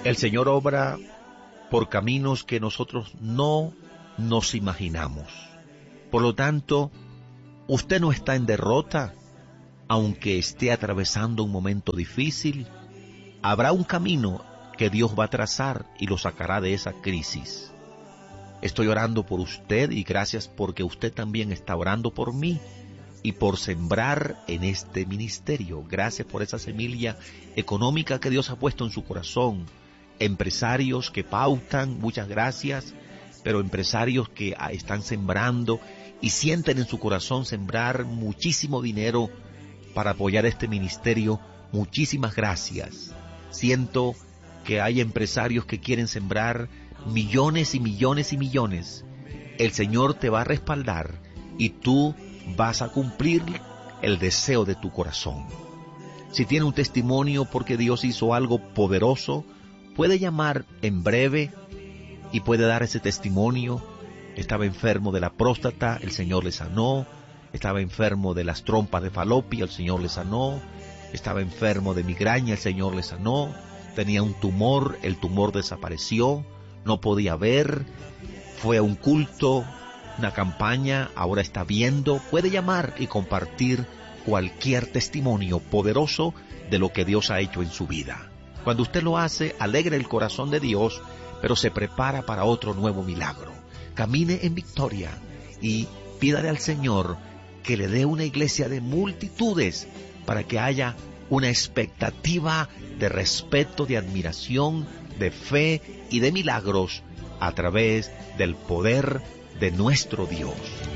El Señor obra por caminos que nosotros no nos imaginamos. Por lo tanto, usted no está en derrota, aunque esté atravesando un momento difícil. Habrá un camino que Dios va a trazar y lo sacará de esa crisis. Estoy orando por usted y gracias porque usted también está orando por mí y por sembrar en este ministerio. Gracias por esa semilla económica que Dios ha puesto en su corazón. Empresarios que pautan, muchas gracias, pero empresarios que están sembrando y sienten en su corazón sembrar muchísimo dinero para apoyar este ministerio, muchísimas gracias. Siento que hay empresarios que quieren sembrar millones y millones y millones. El Señor te va a respaldar y tú vas a cumplir el deseo de tu corazón. Si tiene un testimonio porque Dios hizo algo poderoso, puede llamar en breve y puede dar ese testimonio. Estaba enfermo de la próstata, el Señor le sanó. Estaba enfermo de las trompas de falopio, el Señor le sanó. Estaba enfermo de migraña, el Señor le sanó. Tenía un tumor, el tumor desapareció. No podía ver. Fue a un culto, una campaña, ahora está viendo. Puede llamar y compartir cualquier testimonio poderoso de lo que Dios ha hecho en su vida. Cuando usted lo hace, alegra el corazón de Dios, pero se prepara para otro nuevo milagro. Camine en victoria y pídale al Señor que le dé una iglesia de multitudes para que haya una expectativa de respeto, de admiración, de fe y de milagros a través del poder de nuestro Dios.